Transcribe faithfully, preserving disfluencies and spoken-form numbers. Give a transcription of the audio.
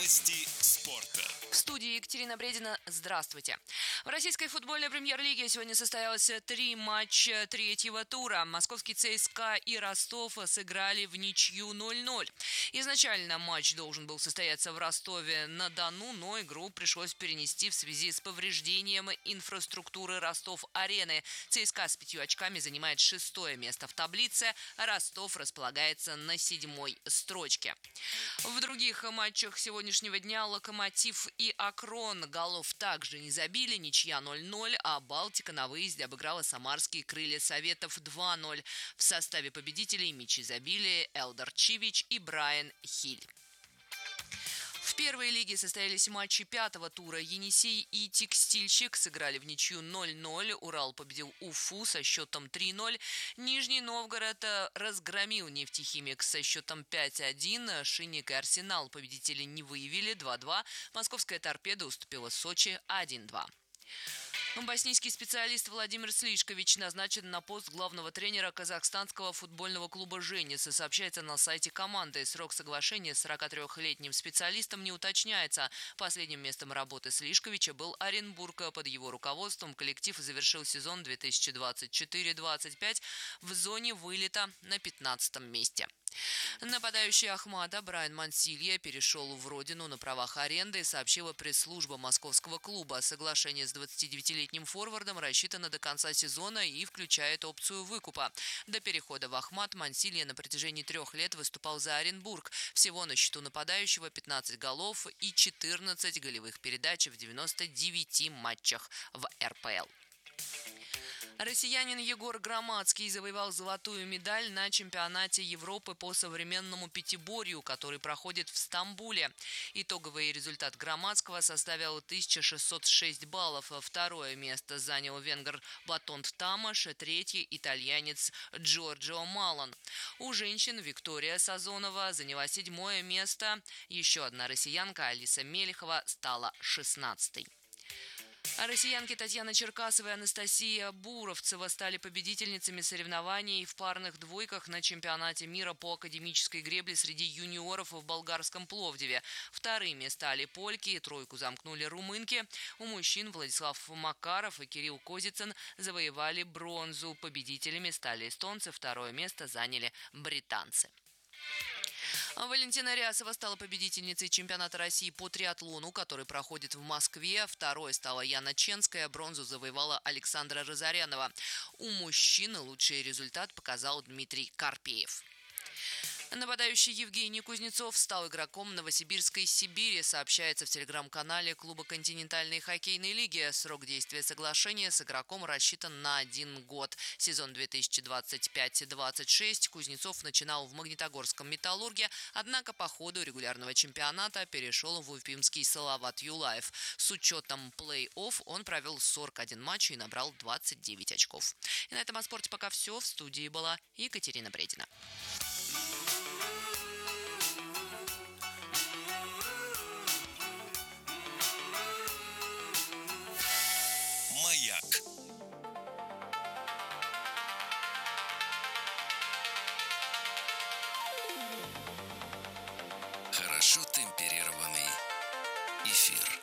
Новости спорта. В студии Екатерина Бредина. Здравствуйте. В российской футбольной премьер-лиге сегодня состоялось три матча третьего тура. Московский ЦСКА и Ростов сыграли в ничью ноль-ноль. Изначально матч должен был состояться в Ростове-на-Дону, но игру пришлось перенести в связи с повреждением инфраструктуры Ростов-арены. ЦСКА с пятью очками занимает шестое место в таблице, а Ростов располагается на седьмой строчке. В других матчах сегодняшнего дня «Локомотив» и «Акрон» голов также не забили, ничья ноль-ноль, а «Балтика» на выезде обыграла самарские «Крылья Советов» два-ноль. В составе победителей мячи забили Элдар Чивич и Брайан Хиль. В первой лиге состоялись матчи пятого тура. Енисей и Текстильщик сыграли в ничью ноль-ноль. Урал победил Уфу со счетом три-ноль. Нижний Новгород разгромил Нефтехимик со счетом пять-один. Шинник и Арсенал победители не выявили два-два. Московская Торпеда уступила Сочи один-два. Боснийский специалист Владимир Слишкович назначен на пост главного тренера казахстанского футбольного клуба «Женис». Сообщается на сайте команды. Срок соглашения с сорокатрёхлетним специалистом не уточняется. Последним местом работы Слишковича был Оренбург. Под его руководством коллектив завершил сезон две тысячи двадцать четыре - двадцать пять в зоне вылета на пятнадцатом месте. Нападающий Ахмада Брайан Мансилья перешел в родину на правах аренды, сообщила пресс-служба московского клуба. Соглашение с двадцатидевятилетним форвардом рассчитано до конца сезона и включает опцию выкупа. До перехода в Ахмад Мансилья на протяжении трех лет выступал за Оренбург. Всего на счету нападающего пятнадцать голов и четырнадцать голевых передач в девяноста девяти матчах в эр пэ эл. Россиянин Егор Громадский завоевал золотую медаль на чемпионате Европы по современному пятиборью, который проходит в Стамбуле. Итоговый результат Громадского составил тысяча шестьсот шесть баллов. Второе место занял венгр Батонд Тамаш, третье – итальянец Джорджио Малан. У женщин Виктория Сазонова заняла седьмое место. Еще одна россиянка Алиса Мелехова стала шестнадцатой. Россиянки Татьяна Черкасова и Анастасия Буровцева стали победительницами соревнований в парных двойках на чемпионате мира по академической гребле среди юниоров в болгарском Пловдиве. Вторыми стали польки, и тройку замкнули румынки. У мужчин Владислав Макаров и Кирилл Козицын завоевали бронзу. Победителями стали эстонцы, второе место заняли британцы. Валентина Рясова стала победительницей чемпионата России по триатлону, который проходит в Москве. Второй стала Яна Ченская, бронзу завоевала Александра Розарянова. У мужчин лучший результат показал Дмитрий Карпеев. Нападающий Евгений Кузнецов стал игроком Новосибирской Сибири, сообщается в телеграм-канале клуба континентальной хоккейной лиги. Срок действия соглашения с игроком рассчитан на один год. Сезон две тысячи двадцать пять - двадцать шесть Кузнецов начинал в Магнитогорском «Металлурге», однако по ходу регулярного чемпионата перешел в уфимский «Салават Юлаев». С учетом плей-офф он провел сорок один матч и набрал двадцать девять очков. И на этом о спорте пока все. В студии была Екатерина Бредина.